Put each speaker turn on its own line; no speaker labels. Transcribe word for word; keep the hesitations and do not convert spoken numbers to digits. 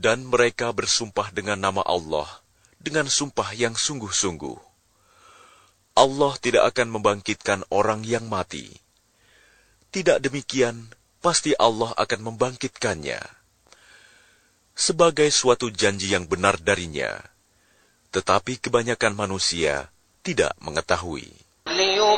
Dan mereka bersumpah dengan nama Allah, dengan sumpah yang sungguh-sungguh. Allah tidak akan membangkitkan orang yang mati. Tidak demikian, pasti Allah akan membangkitkannya. Sebagai suatu janji yang benar darinya. Tetapi kebanyakan manusia tidak mengetahui.